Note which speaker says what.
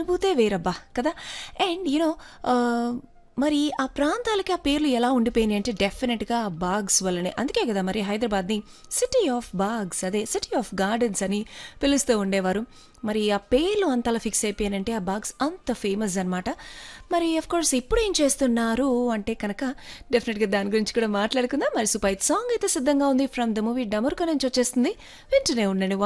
Speaker 1: అనుభూతే వేరబ్బా కదా. అండ్ మరి ఆ ప్రాంతాలకి ఆ పేర్లు ఎలా ఉండిపోయినాయి అంటే డెఫినెట్గా ఆ బాగ్స్ వల్లనే. అందుకే కదా మరి హైదరాబాద్ని సిటీ ఆఫ్ బాగ్స్, అదే సిటీ ఆఫ్ గార్డెన్స్ అని పిలుస్తూ ఉండేవారు. మరి ఆ పేర్లు అంతలా ఫిక్స్ అయిపోయానంటే ఆ బాగ్స్ అంత ఫేమస్ అనమాట. మరి కోర్స్ ఇప్పుడు ఏం చేస్తున్నారు అంటే కనుక డెఫినెట్గా దాని గురించి కూడా మాట్లాడుకుందాం. మరి సూపర్ సాంగ్ అయితే సిద్ధంగా ఉంది ఫ్రమ్ ద మూవీ డమరుక నుంచి వచ్చేస్తుంది. వింటూనే ఉండండి